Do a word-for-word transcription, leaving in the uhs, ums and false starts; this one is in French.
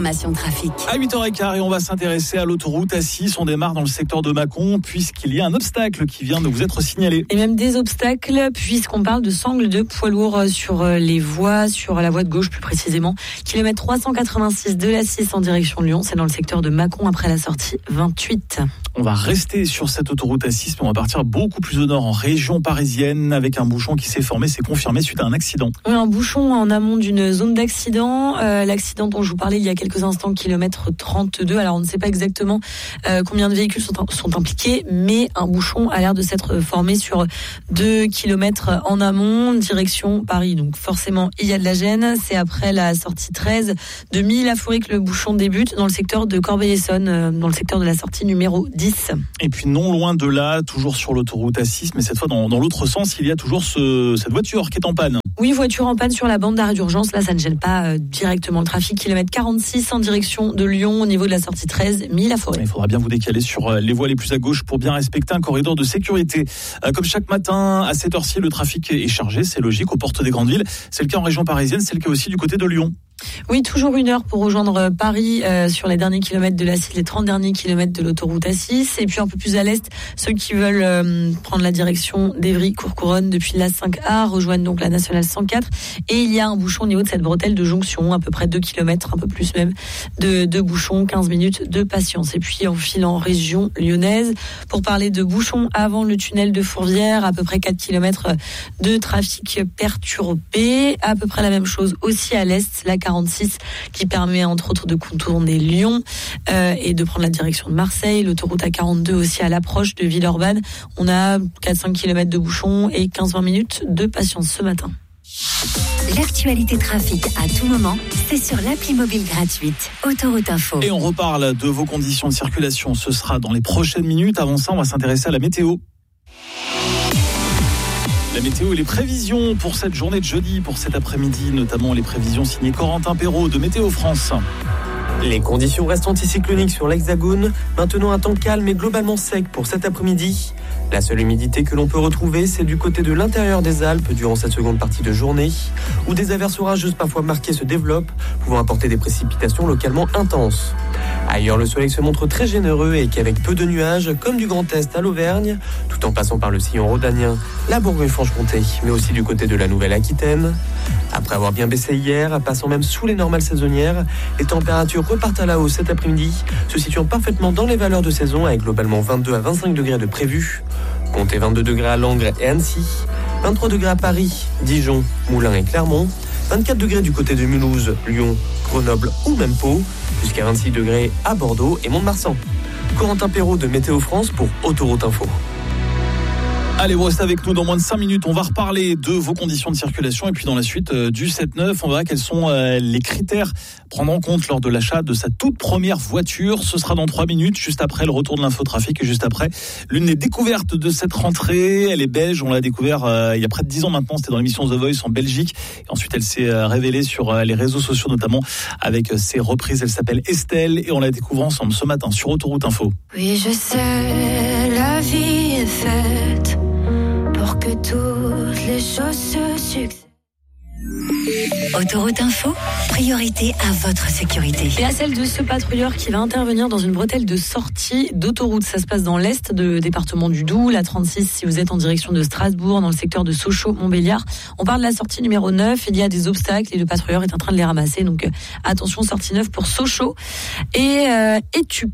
l'information trafic. À huit heures quinze et on va s'intéresser à l'autoroute A six. On démarre dans le secteur de Mâcon puisqu'il y a un obstacle qui vient de vous être signalé. Et même des obstacles puisqu'on parle de sangles de poids lourds sur les voies, sur la voie de gauche plus précisément. Kilomètre trois cent quatre-vingt-six de l'A six en direction de Lyon. C'est dans le secteur de Mâcon après la sortie vingt-huit. On va rester sur cette autoroute A six mais on va partir beaucoup plus au nord en région parisienne avec un bouchon qui s'est formé, c'est confirmé suite à un accident. Oui, un bouchon en amont d'une zone d'accident. Euh, l'accident dont je vous parlais il y a quelques instants, kilomètre trente-deux. Alors on ne sait pas exactement euh, combien de véhicules sont, sont impliqués, mais un bouchon a l'air de s'être formé sur deux kilomètres en amont, direction Paris. Donc forcément, il y a de la gêne. C'est après la sortie treize de Milly-la-Forêt que le bouchon débute dans le secteur de Corbeil-Essonnes, euh, dans le secteur de la sortie numéro dix. Et puis non loin de là, toujours sur l'autoroute A six, mais cette fois dans, dans l'autre sens, il y a toujours ce, cette voiture qui est en panne. Oui, voiture en panne sur la bande d'arrêt d'urgence. Là, ça ne gêne pas euh, directement le trafic. Kilomètre quarante-six en direction de Lyon, au niveau de la sortie treize, Milly-la-Forêt. Il faudra bien vous décaler sur les voies les plus à gauche pour bien respecter un corridor de sécurité. Euh, comme chaque matin, à cette heure-ci, le trafic est chargé. C'est logique, aux portes des grandes villes. C'est le cas en région parisienne, c'est le cas aussi du côté de Lyon. Oui, toujours une heure pour rejoindre Paris euh, sur les derniers kilomètres de l'A six, les trente derniers kilomètres de l'autoroute A six. Et puis un peu plus à l'est, ceux qui veulent euh, prendre la direction d'Évry, Courcouronnes depuis l'A cinq A rejoignent donc la nationale cent quatre. Et il y a un bouchon au niveau de cette bretelle de jonction, à peu près deux kilomètres, un peu plus même, de, de bouchons, quinze minutes de patience. Et puis on file en région lyonnaise pour parler de bouchons avant le tunnel de Fourvière, à peu près quatre kilomètres de trafic perturbé. À peu près la même chose aussi à l'est, la quarante-six qui permet entre autres de contourner Lyon euh, et de prendre la direction de Marseille. L'autoroute A quarante-deux aussi à l'approche de Villeurbanne. On a quatre à cinq kilomètres de bouchons et quinze à vingt minutes de patience ce matin. L'actualité trafic à tout moment, c'est sur l'appli mobile gratuite Autoroute Info. Et on reparle de vos conditions de circulation. Ce sera dans les prochaines minutes. Avant ça, on va s'intéresser à la météo. La météo et les prévisions pour cette journée de jeudi, pour cet après-midi, notamment les prévisions signées Corentin Perrault de Météo France. Les conditions restent anticycloniques sur l'Hexagone, maintenant un temps calme et globalement sec pour cet après-midi. La seule humidité que l'on peut retrouver, c'est du côté de l'intérieur des Alpes durant cette seconde partie de journée, où des averses orageuses parfois marquées se développent, pouvant apporter des précipitations localement intenses. Ailleurs, le soleil se montre très généreux et qu'avec peu de nuages, comme du Grand Est à l'Auvergne, tout en passant par le sillon rhodanien, la Bourgogne-Franche-Comté, mais aussi du côté de la Nouvelle-Aquitaine. Après avoir bien baissé hier, passant même sous les normales saisonnières, les températures repartent à la hausse cet après-midi, se situant parfaitement dans les valeurs de saison avec globalement vingt-deux à vingt-cinq degrés de prévus. Comptez vingt-deux degrés à Langres et Annecy, vingt-trois degrés à Paris, Dijon, Moulins et Clermont, vingt-quatre degrés du côté de Mulhouse, Lyon, Grenoble ou même Pau, jusqu'à vingt-six degrés à Bordeaux et Mont-de-Marsan. Corentin Perrault de Météo France pour Autoroute Info. Allez, vous restez avec nous dans moins de cinq minutes. On va reparler de vos conditions de circulation et puis dans la suite euh, du sept neuf, on verra quels sont euh, les critères à prendre en compte lors de l'achat de sa toute première voiture. Ce sera dans trois minutes, juste après le retour de l'infotrafic et juste après l'une des découvertes de cette rentrée. Elle est belge, on l'a découvert euh, il y a près de dix ans maintenant, c'était dans l'émission The Voice en Belgique. Et ensuite, elle s'est euh, révélée sur euh, les réseaux sociaux notamment avec euh, ses reprises. Elle s'appelle Estelle et on la découvre ensemble ce matin sur Autoroute Info. Oui, je sais, la vie est faite pour que toutes les choses se succèdent. Autoroute Info, priorité à votre sécurité. Et à celle de ce patrouilleur qui va intervenir dans une bretelle de sortie d'autoroute. Ça se passe dans l'est du département du Doubs, la trente-six si vous êtes en direction de Strasbourg, dans le secteur de Sochaux-Montbéliard. On parle de la sortie numéro neuf, il y a des obstacles et le patrouilleur est en train de les ramasser. Donc euh, attention, sortie neuf pour Sochaux. Et, euh, et tu